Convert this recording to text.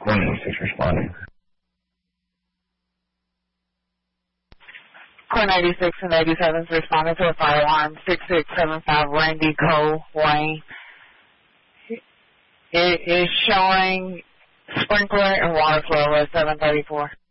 186 responding. Quinn 86 and 87 is responding to a fire alarm 6675 Randy Cole Lane. It is showing sprinkler and water flow at 734.